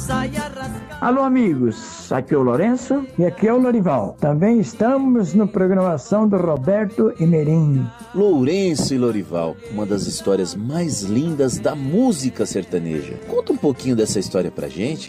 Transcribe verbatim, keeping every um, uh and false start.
Alô, amigos, aqui é o Lourenço e aqui é o Lorival. Também estamos no programação do Roberto Emerim. Lourenço e Lorival, uma das histórias mais lindas da música sertaneja. Conta um pouquinho dessa história pra gente.